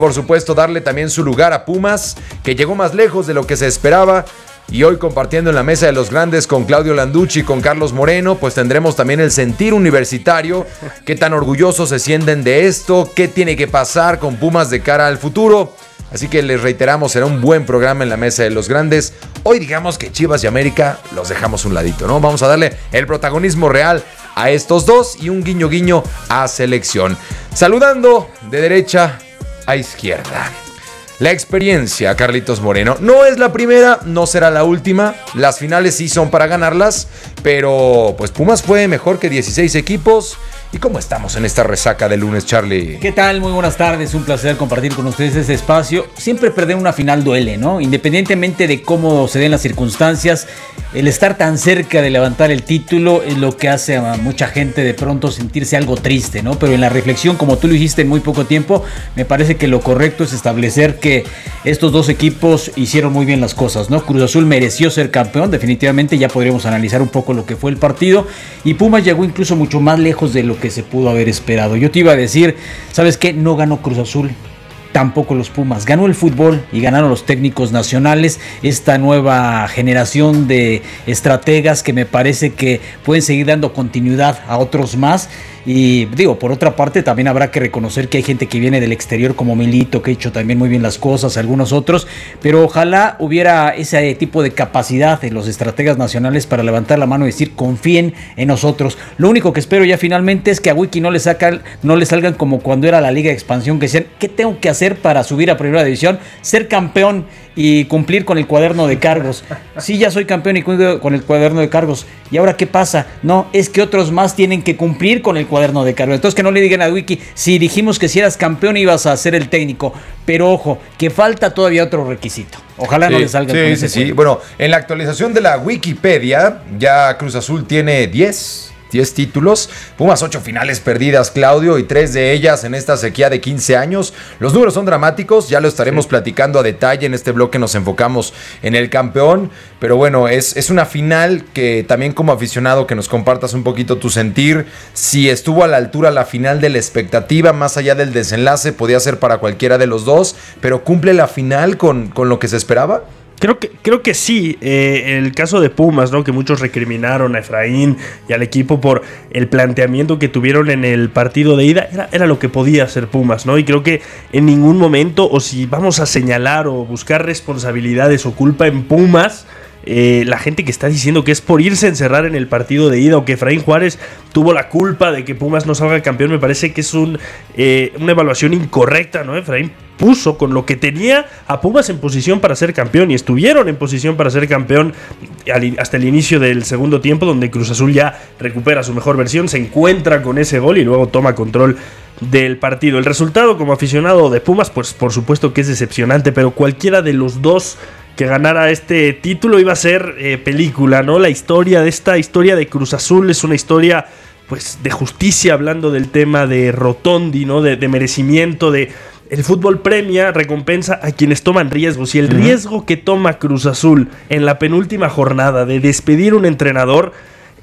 Por supuesto, darle también su lugar a Pumas, que llegó más lejos de lo que se esperaba. Y hoy compartiendo en la mesa de los grandes con Claudio Landucci y con Carlos Moreno, pues tendremos también el sentir universitario, qué tan orgullosos se sienten de esto, qué tiene que pasar con Pumas de cara al futuro. Así que les reiteramos, será un buen programa en la mesa de los grandes. Hoy digamos que Chivas y América los dejamos un ladito, ¿no? Vamos a darle el protagonismo real a estos dos y un guiño guiño a selección. Saludando de derecha a izquierda. La experiencia, Carlitos Moreno. No es la primera, no será la última. Las finales sí son para ganarlas, pero pues Pumas fue mejor que 16 equipos. ¿Y cómo estamos en esta resaca de lunes, Charlie? ¿Qué tal? Muy buenas tardes, un placer compartir con ustedes este espacio. Siempre perder una final duele, ¿no? Independientemente de cómo se den las circunstancias, el estar tan cerca de levantar el título es lo que hace a mucha gente de pronto sentirse algo triste, ¿no? Pero en la reflexión, como tú lo dijiste en muy poco tiempo, me parece que lo correcto es establecer que estos dos equipos hicieron muy bien las cosas, ¿no? Cruz Azul mereció ser campeón, definitivamente ya podríamos analizar un poco lo que fue el partido, y Pumas llegó incluso mucho más lejos de lo que se pudo haber esperado. Yo te iba a decir, ¿sabes qué? No ganó Cruz Azul, tampoco los Pumas, ganó el fútbol y ganaron los técnicos nacionales, esta nueva generación de estrategas que me parece que pueden seguir dando continuidad a otros más. Y digo, por otra parte también habrá que reconocer que hay gente que viene del exterior como Milito, que ha hecho también muy bien las cosas, algunos otros, pero ojalá hubiera ese tipo de capacidad de los estrategas nacionales para levantar la mano y decir confíen en nosotros. Lo único que espero ya finalmente es que a Wiki no le salgan como cuando era la Liga de Expansión, que decían, ¿qué tengo que hacer para subir a Primera División? Ser campeón y cumplir con el cuaderno de cargos. Sí, ya soy campeón y cumplo con el cuaderno de cargos. ¿Y ahora qué pasa? No, es que otros más tienen que cumplir con el cuaderno de cargos. Entonces que no le digan a Wiki, si dijimos que si eras campeón ibas a ser el técnico. Pero ojo, que falta todavía otro requisito. Ojalá no le salgan con ese sí. Bueno, en la actualización de la Wikipedia, ya Cruz Azul tiene 10 títulos, Pumas 8 finales perdidas, Claudio, y 3 de ellas en esta sequía de 15 años. Los números son dramáticos, ya lo estaremos platicando a detalle. En este bloque nos enfocamos en el campeón, pero bueno, es una final que también como aficionado que nos compartas un poquito tu sentir, si estuvo a la altura la final de la expectativa, más allá del desenlace, podía ser para cualquiera de los dos, pero ¿cumple la final con lo que se esperaba? Creo que sí, el caso de Pumas, ¿no? Que muchos recriminaron a Efraín y al equipo por el planteamiento que tuvieron en el partido de ida, era lo que podía hacer Pumas, ¿no? Y creo que en ningún momento, o si vamos a señalar o buscar responsabilidades o culpa en Pumas, la gente que está diciendo que es por irse a encerrar en el partido de ida o que Efraín Juárez tuvo la culpa de que Pumas no salga campeón, me parece que es una evaluación incorrecta, ¿no? Efraín puso con lo que tenía a Pumas en posición para ser campeón y estuvieron en posición para ser campeón hasta el inicio del segundo tiempo, donde Cruz Azul ya recupera su mejor versión, se encuentra con ese gol y luego toma control del partido. El resultado como aficionado de Pumas, pues por supuesto que es decepcionante, pero cualquiera de los dos que ganara este título iba a ser película, ¿no? La historia de Cruz Azul es una historia pues de justicia, hablando del tema de Rotondi, ¿no? De merecimiento, el fútbol premia, recompensa a quienes toman riesgos, y el riesgo que toma Cruz Azul en la penúltima jornada de despedir un entrenador,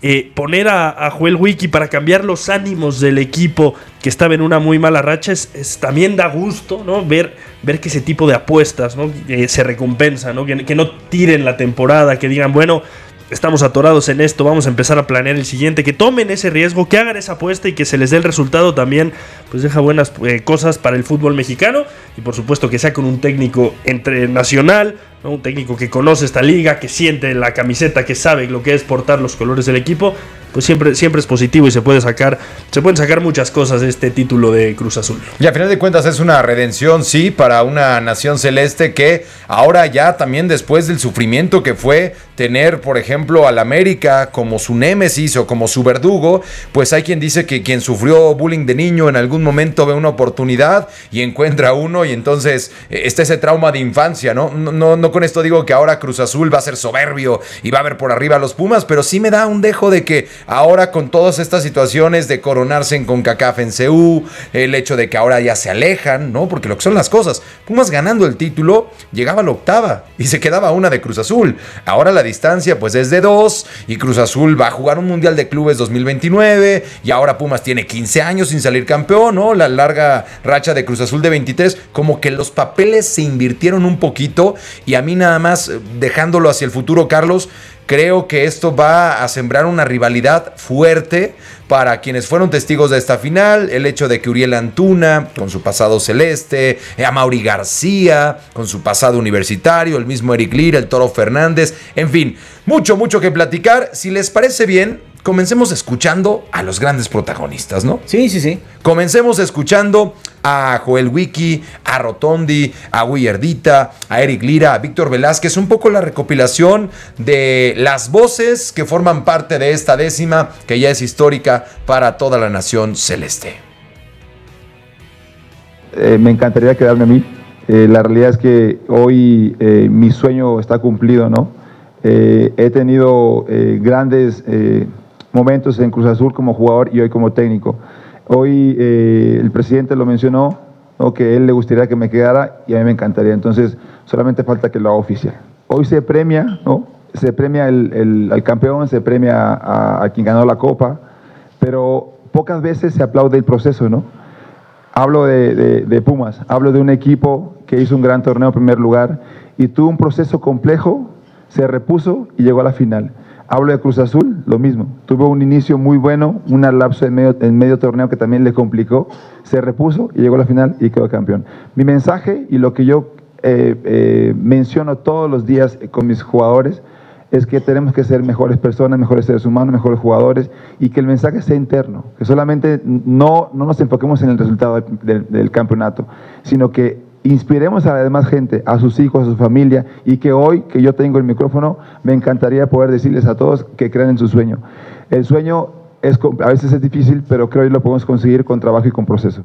poner a Joel Wiki para cambiar los ánimos del equipo que estaba en una muy mala racha, también da gusto, ¿no? Ver que ese tipo de apuestas, ¿no? Se recompensa, ¿no? Que no tiren la temporada, que digan, bueno, estamos atorados en esto, vamos a empezar a planear el siguiente, que tomen ese riesgo, que hagan esa apuesta y que se les dé el resultado también, pues deja buenas cosas para el fútbol mexicano, y por supuesto que sea con un técnico nacional, ¿no? Un técnico que conoce esta liga, que siente la camiseta, que sabe lo que es portar los colores del equipo, pues siempre es positivo y se pueden sacar muchas cosas de este título de Cruz Azul. Y a final de cuentas es una redención, sí, para una nación celeste que ahora ya también después del sufrimiento que fue tener, por ejemplo, al América como su némesis o como su verdugo, pues hay quien dice que quien sufrió bullying de niño en algún momento ve una oportunidad y encuentra uno, y entonces está ese trauma de infancia, ¿no? No con esto digo que ahora Cruz Azul va a ser soberbio y va a ver por arriba a los Pumas, pero sí me da un dejo de que ahora con todas estas situaciones de coronarse en CONCACAF en CU, el hecho de que ahora ya se alejan, ¿no? Porque lo que son las cosas, Pumas ganando el título, llegaba a la octava y se quedaba una de Cruz Azul. Ahora la distancia pues es de 2 y Cruz Azul va a jugar un Mundial de Clubes 2029 y ahora Pumas tiene 15 años sin salir campeón, ¿no? La larga racha de Cruz Azul de 23, como que los papeles se invirtieron un poquito y a mí nada más, dejándolo hacia el futuro, Carlos, creo que esto va a sembrar una rivalidad fuerte para quienes fueron testigos de esta final. El hecho de que Uriel Antuna, con su pasado celeste, Amaury García, con su pasado universitario, el mismo Eric Lira, el Toro Fernández, en fin, mucho que platicar. Si les parece bien, comencemos escuchando a los grandes protagonistas, ¿no? Sí. Comencemos escuchando a Joel Wiki, a Rotondi, a Willardita, a Eric Lira, a Víctor Velázquez, un poco la recopilación de las voces que forman parte de esta décima, que ya es histórica para toda la nación celeste. Me encantaría quedarme a mí. La realidad es que hoy mi sueño está cumplido, ¿no? He tenido grandes momentos en Cruz Azul como jugador y hoy como técnico. Hoy el presidente lo mencionó, ¿no? Que a él le gustaría que me quedara y a mí me encantaría. Entonces solamente falta que lo haga oficial. Hoy se premia, ¿no? Se premia al campeón, se premia a quien ganó la copa, pero pocas veces se aplaude el proceso, ¿no? Hablo de Pumas, hablo de un equipo que hizo un gran torneo en primer lugar y tuvo un proceso complejo, se repuso y llegó a la final. Hablo de Cruz Azul, lo mismo. Tuvo un inicio muy bueno, un lapso en medio torneo que también le complicó, se repuso y llegó a la final y quedó campeón. Mi mensaje y lo que yo menciono todos los días con mis jugadores es que tenemos que ser mejores personas, mejores seres humanos, mejores jugadores y que el mensaje sea interno, que solamente no nos enfoquemos en el resultado del campeonato, sino que inspiremos a la demás gente, a sus hijos, a su familia y que hoy que yo tengo el micrófono me encantaría poder decirles a todos que crean en su sueño. El sueño a veces es difícil, pero creo que lo podemos conseguir con trabajo y con proceso.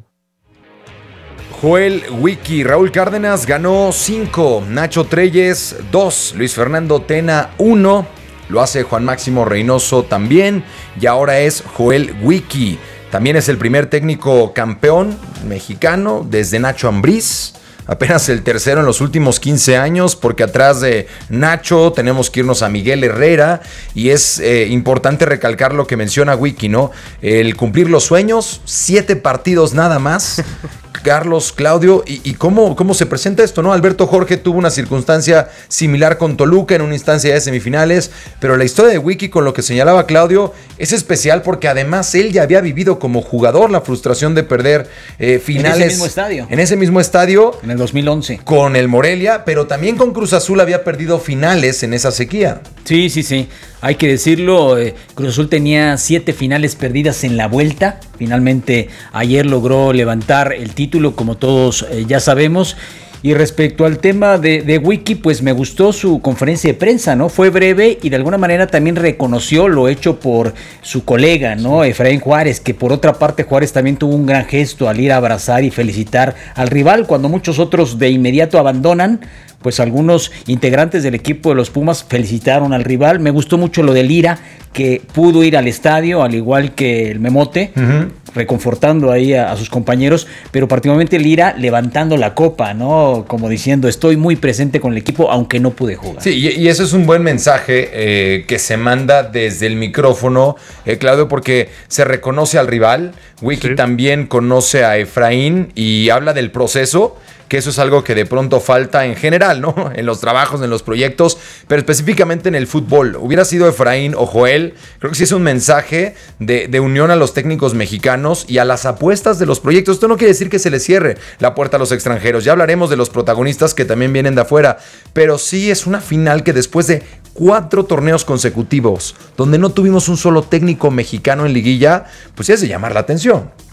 Joel Wiki, Raúl Cárdenas ganó 5, Nacho Treyes 2, Luis Fernando Tena 1, lo hace Juan Máximo Reynoso también y ahora es Joel Wiki. También es el primer técnico campeón mexicano desde Nacho Ambriz. Apenas el tercero en los últimos 15 años, porque atrás de Nacho tenemos que irnos a Miguel Herrera y es importante recalcar lo que menciona Wiki, ¿no? El cumplir los sueños, 7 partidos nada más. Carlos, Claudio, y cómo se presenta esto, ¿no? Alberto Jorge tuvo una circunstancia similar con Toluca en una instancia de semifinales, pero la historia de Wiki, con lo que señalaba Claudio, es especial porque además él ya había vivido como jugador la frustración de perder finales. En ese mismo estadio. En ese mismo estadio. En el 2011. Con el Morelia, pero también con Cruz Azul había perdido finales en esa sequía. Sí. Hay que decirlo, Cruz Azul tenía 7 finales perdidas en la vuelta. Finalmente ayer logró levantar el título, como todos ya sabemos. Y respecto al tema de Wiki, pues me gustó su conferencia de prensa, ¿no? Fue breve y de alguna manera también reconoció lo hecho por su colega, ¿no? Efraín Juárez, que por otra parte Juárez también tuvo un gran gesto al ir a abrazar y felicitar al rival, cuando muchos otros de inmediato abandonan. Pues algunos integrantes del equipo de los Pumas felicitaron al rival. Me gustó mucho lo de Lira, que pudo ir al estadio, al igual que el Memote, reconfortando ahí a sus compañeros, pero particularmente Lira levantando la copa, ¿no? Como diciendo, estoy muy presente con el equipo, aunque no pude jugar. Sí, y eso es un buen mensaje que se manda desde el micrófono, Claudio, porque se reconoce al rival. Wiki también conoce a Efraín y habla del proceso, que eso es algo que de pronto falta en general, ¿no? En los trabajos, en los proyectos, pero específicamente en el fútbol. Hubiera sido Efraín o Joel, creo que sí es un mensaje de unión a los técnicos mexicanos y a las apuestas de los proyectos. Esto no quiere decir que se les cierre la puerta a los extranjeros. Ya hablaremos de los protagonistas que también vienen de afuera, pero sí es una final que después de 4 torneos consecutivos, donde no tuvimos un solo técnico mexicano en liguilla, pues sí es de llamar la atención.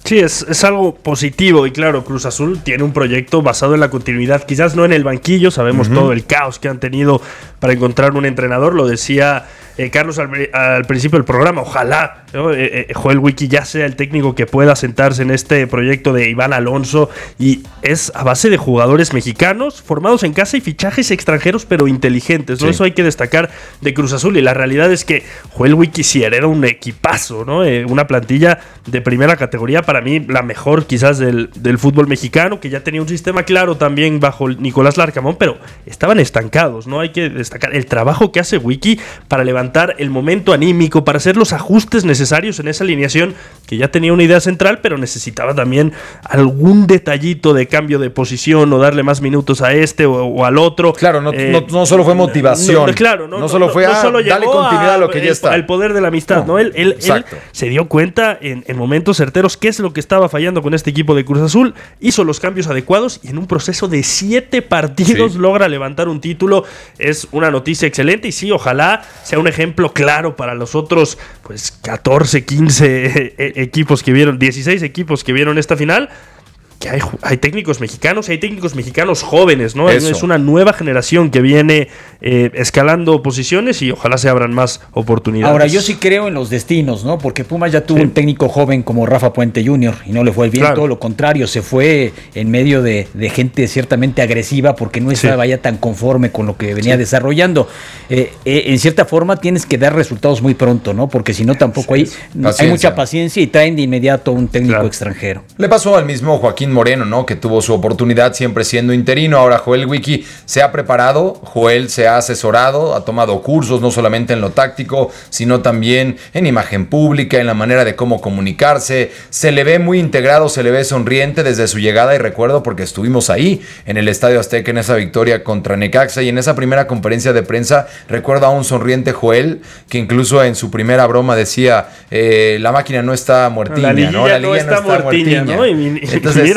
Sí, es algo positivo y claro, Cruz Azul tiene un proyecto basado en la continuidad, quizás no en el banquillo, sabemos todo el caos que han tenido para encontrar un entrenador, lo decía Carlos al principio del programa, ojalá, ¿no? Joel Wiki ya sea el técnico que pueda sentarse en este proyecto de Iván Alonso, y es a base de jugadores mexicanos formados en casa y fichajes extranjeros pero inteligentes, ¿no? Sí. Eso hay que destacar de Cruz Azul, y la realidad es que Joel Wiki sí hereda un equipazo, ¿no? Una plantilla de primera categoría, para mí la mejor quizás del fútbol mexicano, que ya tenía un sistema claro también bajo Nicolás Larcamón, pero estaban estancados, ¿no? Hay que destacar el trabajo que hace Wiki para levantar el momento anímico, para hacer los ajustes necesarios en esa alineación que ya tenía una idea central, pero necesitaba también algún detallito de cambio de posición o darle más minutos a este o al otro. Claro, no solo fue motivación. No solo fue dale continuidad a lo que ya está. El poder de la amistad, ¿no? Él se dio cuenta en momentos certeros qué es lo que estaba fallando con este equipo de Cruz Azul, hizo los cambios adecuados y en un proceso de 7 partidos logra levantar un título. Es una noticia excelente y sí, ojalá sea un ejemplo claro para los otros 14, 15 equipos que vieron, 16 equipos que vieron esta final, que hay técnicos mexicanos jóvenes, ¿no? Eso. Es una nueva generación que viene escalando posiciones y ojalá se abran más oportunidades. Ahora, yo sí creo en los destinos, ¿no? Porque Pumas ya tuvo un técnico joven como Rafa Puente Jr. y no le fue bien, todo lo contrario, se fue en medio de gente ciertamente agresiva porque no estaba ya tan conforme con lo que venía desarrollando. En cierta forma tienes que dar resultados muy pronto, ¿no? Porque si no tampoco hay mucha paciencia y traen de inmediato un técnico extranjero. Le pasó al mismo Joaquín Moreno, ¿no? Que tuvo su oportunidad siempre siendo interino. Ahora Joel Wiki se ha preparado, Joel se ha asesorado, ha tomado cursos no solamente en lo táctico, sino también en imagen pública, en la manera de cómo comunicarse. Se le ve muy integrado, se le ve sonriente desde su llegada, y recuerdo porque estuvimos ahí en el Estadio Azteca en esa victoria contra Necaxa, y en esa primera conferencia de prensa recuerdo a un sonriente Joel que incluso en su primera broma decía la máquina no está muertiña, la liguilla no está muertiña, ¿no? Entonces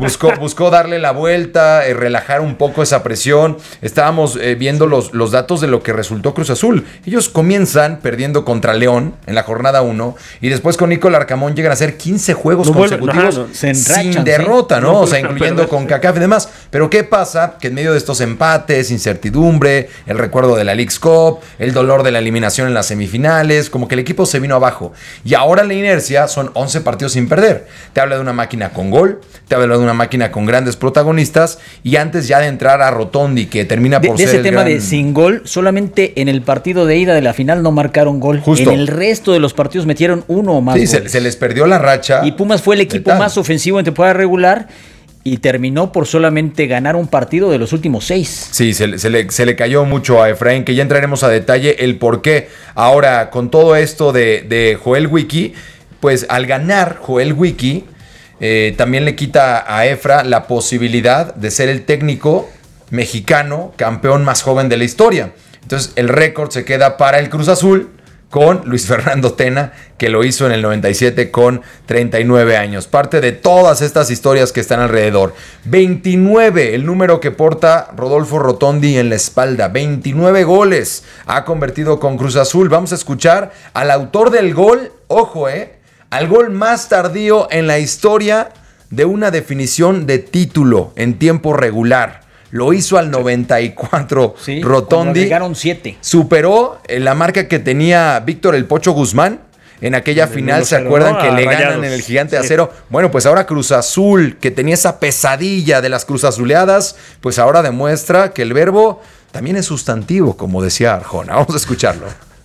buscó darle la vuelta, relajar un poco esa presión. Estábamos viendo los datos de lo que resultó Cruz Azul. Ellos comienzan perdiendo contra León en la jornada 1 y después con Nico Larcamón llegan a hacer 15 juegos consecutivos sin derrota, ¿no? O sea, incluyendo con CACAF y demás. Pero ¿qué pasa? Que en medio de estos empates, incertidumbre, el recuerdo de la Leagues Cup, el dolor de la eliminación en las semifinales, como que el equipo se vino abajo. Y ahora la inercia son 11 partidos sin perder. Te habla de una máquina con gol, te habla de una máquina con grandes protagonistas, y antes ya de entrar a Rotondi, que termina por ser ese tema de sin gol, solamente en el partido de ida de la final no marcaron gol. Justo. En el resto de los partidos metieron uno o más goles. Se les perdió la racha. Y Pumas fue el equipo más ofensivo en temporada regular y terminó por solamente ganar un partido de los últimos 6. Sí, se le cayó mucho a Efraín, que ya entraremos a detalle el por qué. Ahora, con todo esto de Joel Wiki, pues al ganar Joel Wiki, también le quita a Efra la posibilidad de ser el técnico mexicano campeón más joven de la historia. Entonces el récord se queda para el Cruz Azul con Luis Fernando Tena, que lo hizo en el 97 con 39 años. Parte de todas estas historias que están alrededor. 29, el número que porta Rodolfo Rotondi en la espalda. 29 goles ha convertido con Cruz Azul. Vamos a escuchar al autor del gol, ojo, al gol más tardío en la historia de una definición de título en tiempo regular. Lo hizo al 94. Sí, Rotondi. Llegaron 7. Superó la marca que tenía Víctor El Pocho Guzmán en aquella final. ¿Se acuerdan que le ganan en el Gigante de Acero? Bueno, pues ahora Cruz Azul, que tenía esa pesadilla de las Cruz Azuleadas, pues ahora demuestra que el verbo también es sustantivo, como decía Arjona. Vamos a escucharlo.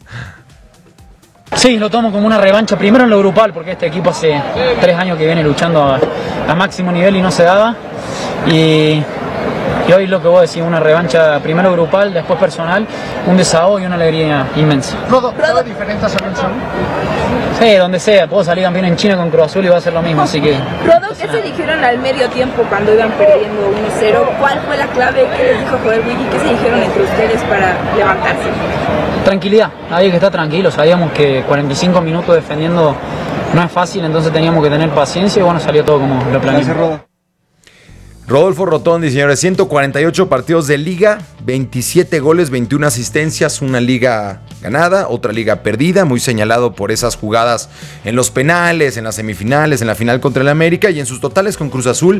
Sí, lo tomo como una revancha, primero en lo grupal, porque este equipo hace 3 años que viene luchando a máximo nivel y no se daba. Y hoy lo que vos decís, una revancha primero grupal, después personal, un desahogo y una alegría inmensa. ¿Rodo diferentes a Nelson? Sí, donde sea, puedo salir campeón en China con Cruz Azul y va a ser lo mismo, así que... Rodo, ¿qué se dijeron al medio tiempo cuando iban perdiendo 1-0? ¿Cuál fue la clave que les dijo Joel Wiki? ¿Qué se dijeron entre ustedes para levantarse? Tranquilidad, nadie que está tranquilo, sabíamos que 45 minutos defendiendo no es fácil, entonces teníamos que tener paciencia y bueno, salió todo como lo planeamos. Rodolfo Rotondi, señores, 148 partidos de liga, 27 goles, 21 asistencias, una liga ganada, otra liga perdida, muy señalado por esas jugadas en los penales, en las semifinales, en la final contra el América, y en sus totales con Cruz Azul,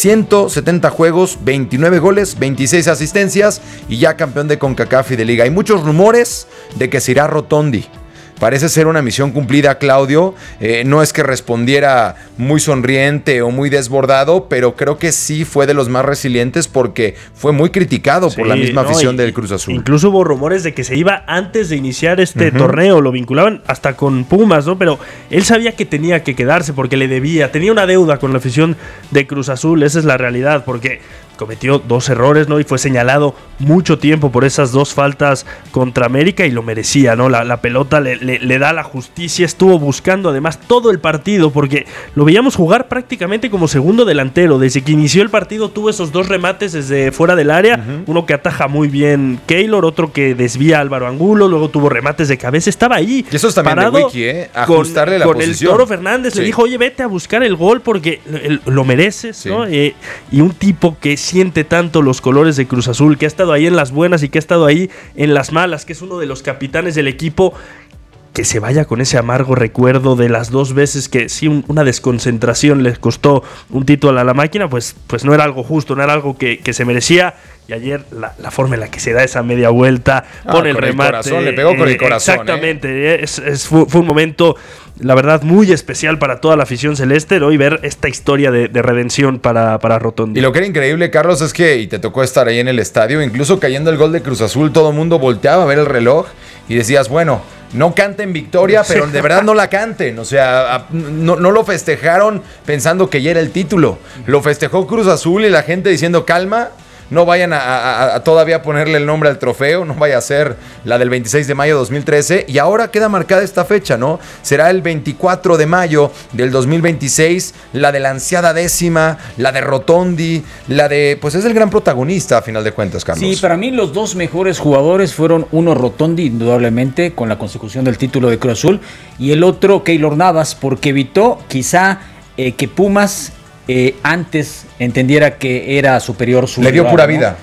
170 juegos, 29 goles, 26 asistencias y ya campeón de CONCACAF y de liga. Hay muchos rumores de que se irá Rotondi. Parece ser una misión cumplida, Claudio. No es que respondiera muy sonriente o muy desbordado, pero creo que sí fue de los más resilientes porque fue muy criticado por la misma afición del Cruz Azul. Incluso hubo rumores de que se iba antes de iniciar este torneo, lo vinculaban hasta con Pumas, ¿no? Pero él sabía que tenía que quedarse porque le debía, tenía una deuda con la afición de Cruz Azul, esa es la realidad, porque cometió 2 errores, ¿no? Y fue señalado mucho tiempo por esas 2 faltas contra América y lo merecía, ¿no? La pelota le da la justicia, estuvo buscando además todo el partido porque lo veíamos jugar prácticamente como segundo delantero. Desde que inició el partido tuvo esos 2 remates desde fuera del área, uno que ataja muy bien Keylor, otro que desvía a Álvaro Angulo, luego tuvo remates de cabeza, estaba ahí. Y eso es también parado de Wiki, ajustarle la posición. Con el Toro Fernández le dijo, oye, vete a buscar el gol porque lo mereces, ¿no? Y un tipo que siente tanto los colores de Cruz Azul, que ha estado ahí en las buenas y que ha estado ahí en las malas, que es uno de los capitanes del equipo, que se vaya con ese amargo recuerdo de las 2 veces que sí, una desconcentración les costó un título a la máquina, pues no era algo justo, no era algo que se merecía. Y ayer la forma en la que se da esa media vuelta con el remate. Corazón, le pegó con el corazón. Exactamente, fue un momento, la verdad, muy especial para toda la afición celeste, ¿no? Y ver esta historia de redención para Rotondi. Y lo que era increíble, Carlos, es que, y te tocó estar ahí en el estadio, incluso cayendo el gol de Cruz Azul, todo el mundo volteaba a ver el reloj y decías, bueno, no canten victoria, pero de verdad no la canten. O sea, no lo festejaron pensando que ya era el título. Lo festejó Cruz Azul y la gente diciendo, calma, no vayan a todavía ponerle el nombre al trofeo, no vaya a ser la del 26 de mayo de 2013. Y ahora queda marcada esta fecha, ¿no? Será el 24 de mayo del 2026, la de la ansiada 10ª, la de Rotondi, la de... Pues es el gran protagonista, a final de cuentas, Carlos. Sí, para mí los 2 mejores jugadores fueron uno Rotondi, indudablemente, con la consecución del título de Cruz Azul, y el otro Keylor Navas, porque evitó quizá que Pumas... antes entendiera que era superior su le dio rival, pura ¿no? vida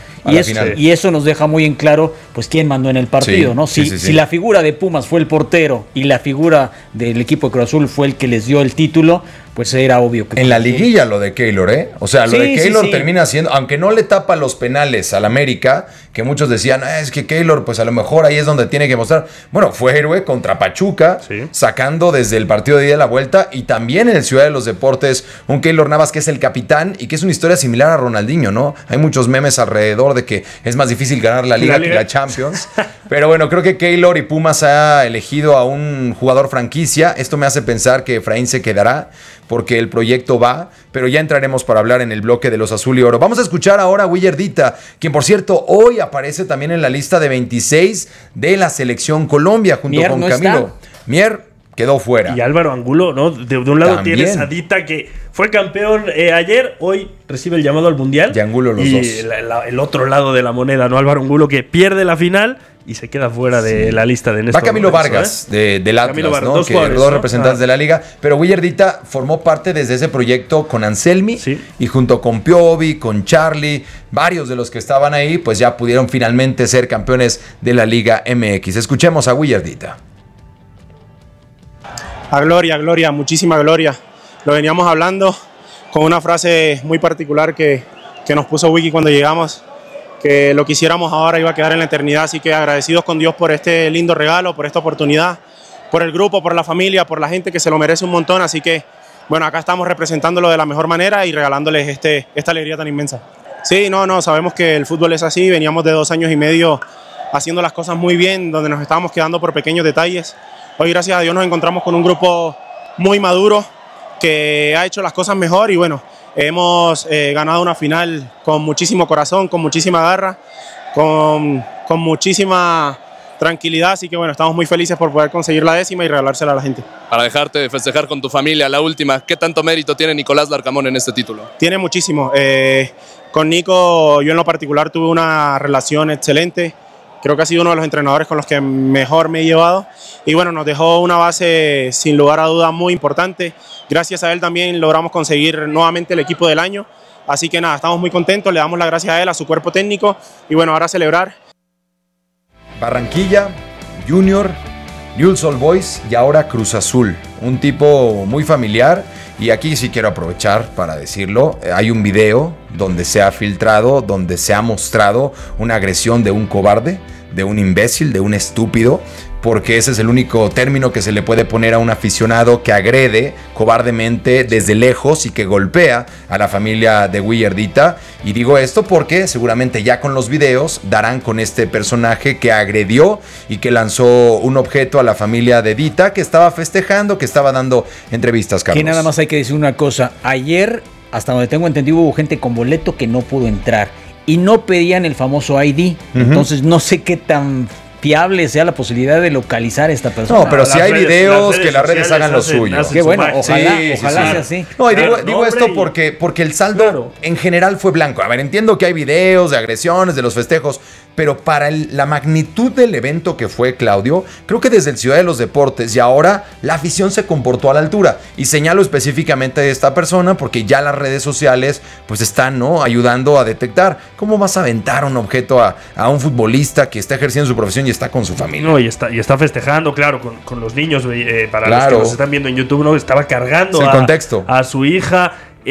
y eso nos deja muy en claro pues quién mandó en el partido, ¿no? Si la figura de Pumas fue el portero y la figura del equipo de Cruz Azul fue el que les dio el título, pues era obvio que... En la liguilla lo de Keylor, ¿eh? O sea, lo de Keylor termina siendo, aunque no le tapa los penales al América, que muchos decían, es que Keylor, pues a lo mejor ahí es donde tiene que mostrar. Bueno, fue héroe contra Pachuca, sacando desde el partido de ida de la vuelta, y también en el Ciudad de los Deportes, un Keylor Navas que es el capitán y que es una historia similar a Ronaldinho, ¿no? Hay muchos memes alrededor de que es más difícil ganar la Liga que la Champions. Pero bueno, creo que Keylor y Pumas ha elegido a un jugador franquicia. Esto me hace pensar que Efraín se quedará, porque el proyecto va, pero ya entraremos para hablar en el bloque de los azul y oro. Vamos a escuchar ahora a Willardita, quien por cierto hoy aparece también en la lista de 26 de la selección Colombia junto con Camilo. Mier quedó fuera. Y Álvaro Angulo, ¿no? De un lado también tienes a Dita, que fue campeón ayer, hoy recibe el llamado al Mundial. Y Angulo los dos. Y el otro lado de la moneda, ¿no? Álvaro Angulo, que pierde la final y se queda fuera de la lista de Néstor. Va Camilo Vargas, del Atlas, ¿no? Que dos representantes de la liga. Pero Willardita formó parte desde ese proyecto con Anselmi y junto con Piovi, con Charlie, varios de los que estaban ahí, pues ya pudieron finalmente ser campeones de la Liga MX. Escuchemos a Willardita. A gloria, muchísima gloria. Lo veníamos hablando con una frase muy particular que nos puso Wiki cuando llegamos, que lo que hiciéramos ahora iba a quedar en la eternidad, así que agradecidos con Dios por este lindo regalo, por esta oportunidad, por el grupo, por la familia, por la gente que se lo merece un montón, así que bueno, acá estamos representándolo de la mejor manera y regalándoles esta alegría tan inmensa. Sí, sabemos que el fútbol es así, veníamos de 2 años y medio haciendo las cosas muy bien, donde nos estábamos quedando por pequeños detalles. Hoy, gracias a Dios, nos encontramos con un grupo muy maduro que ha hecho las cosas mejor y bueno, hemos ganado una final con muchísimo corazón, con muchísima garra, con muchísima tranquilidad, así que bueno, estamos muy felices por poder conseguir la 10ª y regalársela a la gente. Para dejarte festejar con tu familia, la última, ¿qué tanto mérito tiene Nicolás Larcamón en este título? Tiene muchísimo. Con Nico, yo en lo particular tuve una relación excelente. Creo que ha sido uno de los entrenadores con los que mejor me he llevado y bueno, nos dejó una base sin lugar a duda muy importante. Gracias a él también logramos conseguir nuevamente el equipo del año Así que nada, estamos muy contentos, le damos las gracias a él, a su cuerpo técnico y bueno, ahora celebrar. Barranquilla, Junior, Newell's Old Boys y ahora Cruz Azul. Un tipo muy familiar y aquí sí quiero aprovechar para decirlo. Hay un video donde se ha filtrado, donde se ha mostrado una agresión de un cobarde, de un imbécil, de un estúpido, porque ese es el único término que se le puede poner a un aficionado que agrede cobardemente desde lejos y que golpea a la familia de Willardita. Y digo esto porque seguramente ya con los videos darán con este personaje que agredió y que lanzó un objeto a la familia de Dita, que estaba festejando, que estaba dando entrevistas, Carlos. Que nada más hay que decir una cosa. Ayer, hasta donde tengo entendido, hubo gente con boleto que no pudo entrar y no pedían el famoso ID. Entonces no sé qué tan fiable sea la posibilidad de localizar a esta persona. No, pero si hay videos, que las redes hagan lo suyo. Qué bueno, ojalá sea así. No, y digo esto porque el saldo en general fue blanco. A ver, entiendo que hay videos de agresiones, de los festejos, pero para la magnitud del evento que fue, Claudio, creo que desde el Ciudad de los Deportes y ahora la afición se comportó a la altura. Y señalo específicamente a esta persona porque ya las redes sociales pues están, ¿no?, ayudando a detectar. ¿Cómo vas a aventar un objeto a un futbolista que está ejerciendo su profesión y está con su familia? No, y está festejando, claro, con los niños, para los que nos están viendo en YouTube, ¿no? Estaba cargando a su hija.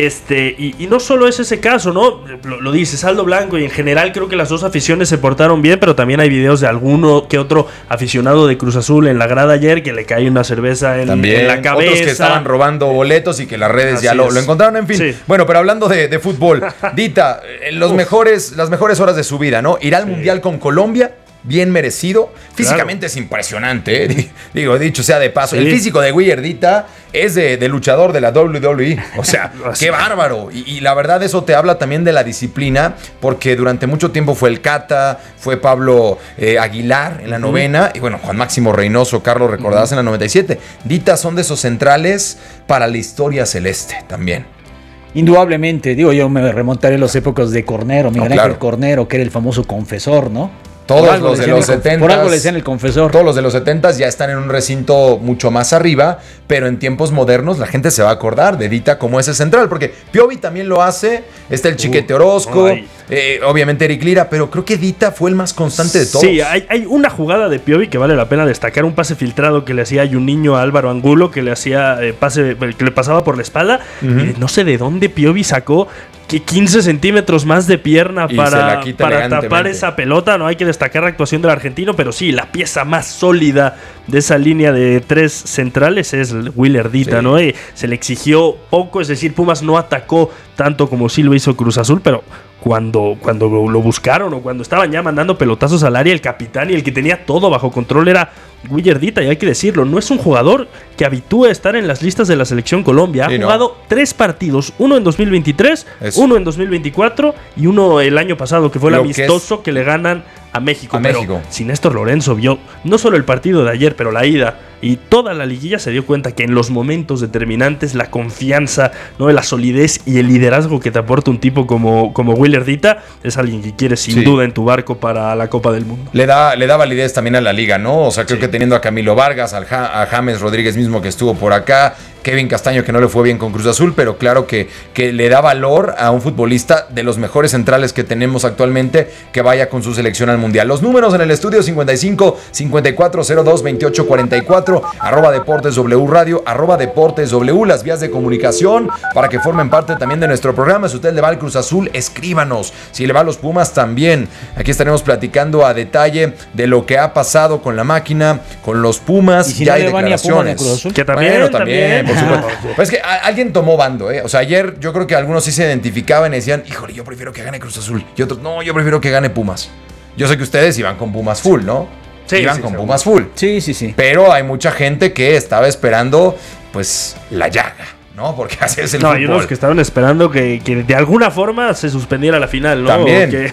Y no solo es ese caso, ¿no? Lo dice saldo blanco y en general creo que las dos aficiones se portaron bien, pero también hay videos de alguno que otro aficionado de Cruz Azul en la grada ayer que le cae una cerveza en la cabeza. Otros que estaban robando boletos y que las redes ya lo encontraron, en fin. Sí. Bueno, pero hablando de fútbol, Dita, las mejores horas de su vida, ¿no? Ir al Mundial con Colombia. Bien merecido. Físicamente es impresionante, ¿eh? Digo, dicho sea de paso. Sí. El físico de Willardita es de luchador de la WWE. O sea, qué bárbaro. Y la verdad eso te habla también de la disciplina, porque durante mucho tiempo fue el Cata, fue Pablo Aguilar en la novena, y bueno, Juan Máximo Reynoso, Carlos, recordarás en la 97. Dita son de esos centrales para la historia celeste también. Indudablemente, digo, yo me remontaré a las épocas de Cornero, Miguel Ángel Cornero, que era el famoso confesor, ¿no? Todos los de los 70s. Por algo le decían el confesor. Todos los de los 70s ya están en un recinto mucho más arriba, pero en tiempos modernos la gente se va a acordar de Dita como ese central, porque Piovi también lo hace, está el Chiquete Orozco, obviamente Eric Lira, pero creo que Dita fue el más constante de todos. Sí, hay una jugada de Piovi que vale la pena destacar, un pase filtrado que le hacía Juninho a Álvaro Angulo, que le hacía que le pasaba por la espalda, y no sé de dónde Piovi sacó que 15 centímetros más de pierna para tapar esa pelota. No hay que destacar la actuación del argentino, pero sí, la pieza más sólida de esa línea de tres centrales es Willardita, ¿no? Y se le exigió poco, es decir, Pumas no atacó tanto como sí lo hizo Cruz Azul, pero cuando lo buscaron o cuando estaban ya mandando pelotazos al área, el capitán y el que tenía todo bajo control era Willardita, y hay que decirlo, no es un jugador que habitúe a estar en las listas de la Selección Colombia. Ha jugado 3 partidos, uno en 2023, uno en 2024 y uno el año pasado, que fue el amistoso que le ganan a México. Pero si Néstor Lorenzo vio no solo el partido de ayer, pero la ida y toda la liguilla, se dio cuenta que en los momentos determinantes la confianza, ¿no?, la solidez y el liderazgo que te aporta un tipo como Willardita es alguien que quieres sin duda en tu barco para la Copa del Mundo. Le da validez también a la liga, ¿no? O sea, creo que teniendo a Camilo Vargas, a James Rodríguez mismo que estuvo por acá, Kevin Castaño que no le fue bien con Cruz Azul, pero claro que le da valor a un futbolista de los mejores centrales que tenemos actualmente que vaya con su selección al Mundial. Los números en el estudio: 55 54 02 28 44, @Deportes W Radio, @Deportes W, las vías de comunicación para que formen parte también de nuestro programa. Si usted le va al Cruz Azul, escríbanos. Si le va a los Pumas, también. Aquí estaremos platicando a detalle de lo que ha pasado con la máquina, con los Pumas. Y si ya no hay le van declaraciones. Cruz Azul, que también, por supuesto. Pues es que alguien tomó bando, ¿eh? O sea, ayer yo creo que algunos sí se identificaban y decían, híjole, yo prefiero que gane Cruz Azul. Y otros, no, yo prefiero que gane Pumas. Yo sé que ustedes iban con Pumas full, ¿no? Sí, iban con Pumas full. Sí. Pero hay mucha gente que estaba esperando, pues, la llaga, ¿no? Porque así es el fútbol. Hay unos que estaban esperando que de alguna forma se suspendiera la final, ¿no? También.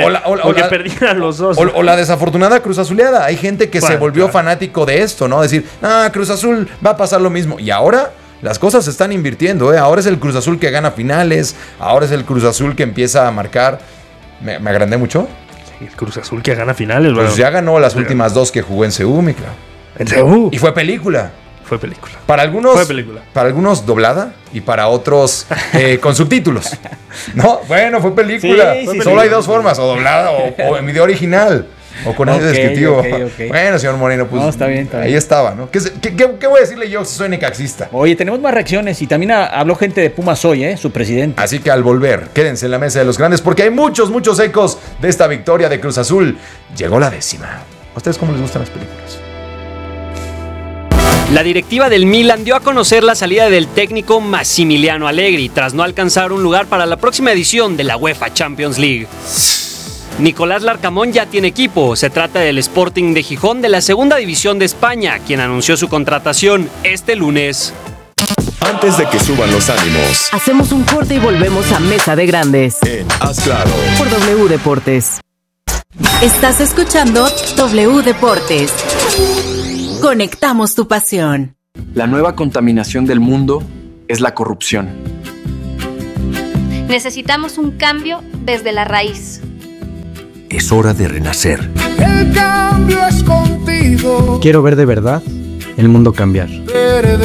O que perdieran los dos. O la desafortunada Cruz Azuleada. Hay gente que se volvió fanático de esto, ¿no? Decir, Cruz Azul va a pasar lo mismo. Y ahora las cosas se están invirtiendo, ¿eh? Ahora es el Cruz Azul que gana finales. Ahora es el Cruz Azul que empieza a marcar. ¿Me agrandé mucho? Sí, el Cruz Azul que gana finales. Pues ya ganó las últimas 2 que jugó en CU, mi claro. ¿En CU? Y fue película. fue película. Para algunos, Fue película. Para algunos doblada y para otros con subtítulos. No, bueno, fue película. Sí, Solo hay dos formas, o doblada o en video original. O con audio descriptivo. Ok. Bueno, señor Moreno, pues No, está bien. ahí estaba, ¿no? ¿Qué voy a decirle yo si soy necaxista? Oye, tenemos más reacciones y también habló gente de Pumas hoy, su presidente. Así que al volver, quédense en la mesa de los grandes porque hay muchos ecos de esta victoria de Cruz Azul. Llegó la 10ª. ¿A ustedes cómo les gustan las películas? La directiva del Milan dio a conocer la salida del técnico Massimiliano Allegri tras no alcanzar un lugar para la próxima edición de la UEFA Champions League. Nicolás Larcamón ya tiene equipo. Se trata del Sporting de Gijón de la segunda división de España, quien anunció su contratación este lunes. Antes de que suban los ánimos, hacemos un corte y volvemos a Mesa de Grandes. En Haz Claro. Por W Deportes. Estás escuchando W Deportes. Conectamos tu pasión. La nueva contaminación del mundo es la corrupción. Necesitamos un cambio desde la raíz. Es hora de renacer. El cambio es contigo. Quiero ver de verdad el mundo cambiar.